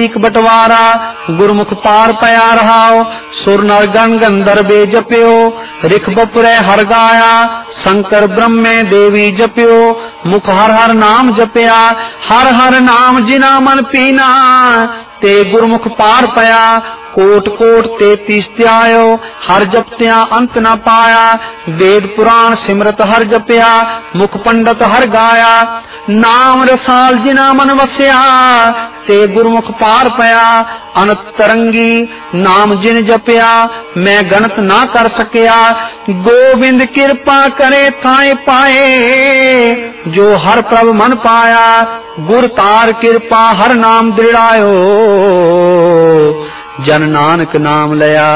सीख बटवारा, गुरमुख पार पया रहाओ। सुर नर गण गंधर्वे जप्यो, रिख बपुरै हर गाया, शंकर ब्रह्मे देवी जप्यो, मुख हर हर नाम जपया। हर हर नाम जिना मन पीना, ते गुरमुख पार पया। कोट कोट 33 त्यायो, हर जपत्या अंत न पाया। वेद पुराण सिमरत हर जपया, मुख पंडित हर गाया। नाम रसाल जिना मन वसया, ते गुरमुख पार पया। अनंत तरंगी नाम जिन जपया, मैं गणत ना कर सकया। गोविंद कृपा करे थाए पाए, जो हर प्रभ मन पाया। गुर तार कृपा हर नाम दृढ़ायो, जन नानक नाम लया।